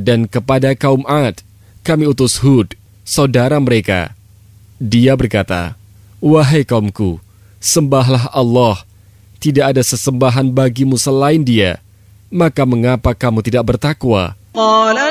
Dan kepada kaum Ad, kami utus Hud, saudara mereka. Dia berkata, "Wahai kaumku, sembahlah Allah. Tidak ada sesembahan bagimu selain Dia. Maka mengapa kamu tidak bertakwa?"